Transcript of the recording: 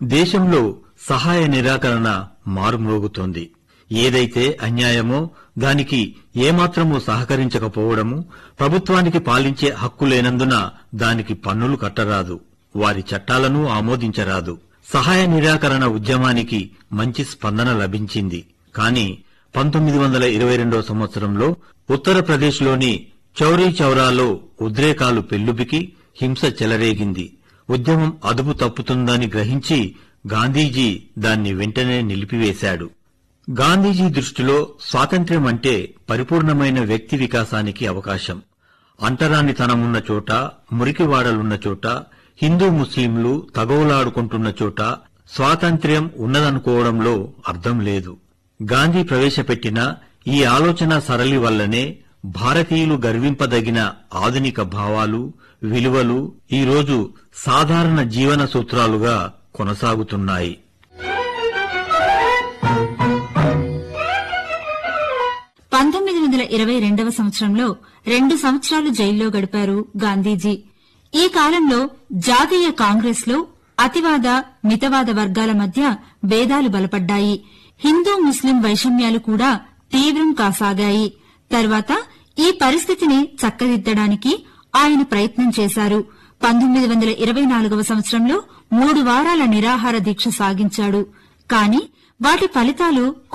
దేశంలో సహాయ నిరాకరణ మారుమ్రోగుతోంది. ఏదైతే అన్యాయమో దానికి ఏమాత్రమూ సహకరించకపోవడము, ప్రభుత్వానికి పాలించే హక్కు లేనందున దానికి పన్నులు కట్టరాదు, వారి చట్టాలను ఆమోదించరాదు. సహాయ నిరాకరణ ఉద్యమానికి మంచి స్పందన లభించింది. కాని 1922 సంవత్సరంలో ఉత్తరప్రదేశ్లోని చౌరీ చౌరాలో ఉద్రేకాలు పెల్లుబికి హింస చెలరేగింది. ఉద్యమం అదుపు తప్పుతుందని గ్రహించి గాంధీజీ దాన్ని వెంటనే నిలిపివేశాడు. గాంధీజీ దృష్టిలో స్వాతంత్ర్యం అంటే పరిపూర్ణమైన వ్యక్తి వికాసానికి అవకాశం. అంటరానితనమున్న చోట, మురికివాడలున్న చోట, హిందూ ముస్లింలు తగవులాడుకుంటున్న చోట స్వాతంత్ర్యం ఉన్నదనుకోవడంలో అర్థం లేదు. గాంధీ ప్రవేశపెట్టిన ఈ ఆలోచన సరళి వల్లనే భారతీయులు గర్వింపదగిన ఆధునిక భావాలు, విలువలు ఈరోజు సాధారణ జీవన సూత్రాలుగా కొనసాగుతున్నాయి. 1922 సంవత్సరంలో 2 సంవత్సరాలు జైల్లో గడిపారు గాంధీజీ. ఈ కాలంలో జాతీయ కాంగ్రెస్ లో అతివాద, మితవాద వర్గాల మధ్య భేదాలు బలపడ్డాయి. హిందూ ముస్లిం వైషమ్యాలు కూడా తీవ్రం కాసాగాయి. తర్వాత ఈ పరిస్థితిని చక్కదిద్దడానికి ఆయన ప్రయత్నం చేశారు. 1924 సంవత్సరంలో 3 వారాల నిరాహార దీక్ష సాగించాడు. కాని వాటి ఫలితాలు